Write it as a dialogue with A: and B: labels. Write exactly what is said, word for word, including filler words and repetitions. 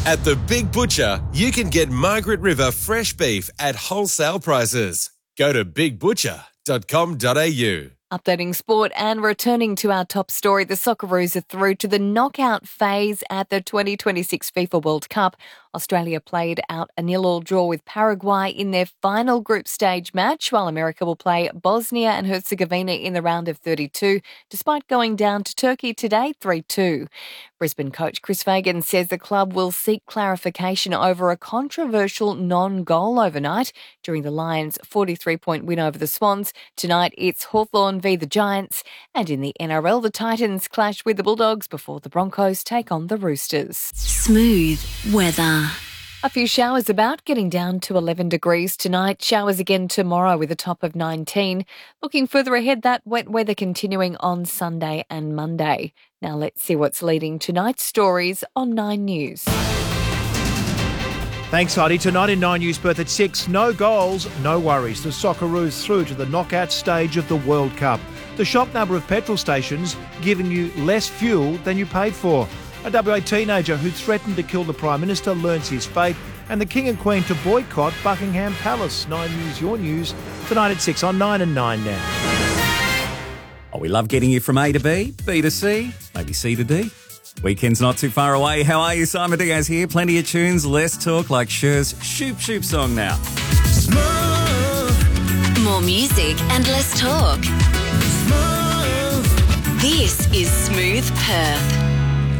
A: At the Big Butcher, you can get Margaret River fresh beef at wholesale prices. Go to big butcher dot com dot a u.
B: Updating sport and returning to our top story, the Socceroos are through to the knockout phase at the twenty twenty-six FIFA World Cup. Australia played out a nil-all draw with Paraguay in their final group stage match, while America will play Bosnia and Herzegovina in the round of thirty-two, despite going down to Turkey today three two. Brisbane coach Chris Fagan says the club will seek clarification over a controversial non-goal overnight during the Lions' forty-three point win over the Swans. Tonight it's Hawthorn v the Giants, and in the N R L the Titans clash with the Bulldogs before the Broncos take on the Roosters.
C: Smooth weather.
B: A few showers about, getting down to eleven degrees tonight. Showers again tomorrow with a top of nineteen. Looking further ahead, that wet weather continuing on Sunday and Monday. Now let's see what's leading tonight's stories on Nine News.
D: Thanks, Heidi. Tonight in Nine News, Perth at six. No goals, no worries. The Socceroos through to the knockout stage of the World Cup. The shock number of petrol stations giving you less fuel than you paid for. A W A teenager who threatened to kill the Prime Minister learns his fate, and the King and Queen to boycott Buckingham Palace. Nine News, your news, tonight at six on nine and nine now.
E: Oh, we love getting you from A to B, B to C, maybe C to D. Weekend's not too far away. How are you? Simon Diaz here. Plenty of tunes. Let's talk like Cher's Shoop Shoop song now.
C: Smooth. More music and less talk. Smooth. This is Smooth Perth.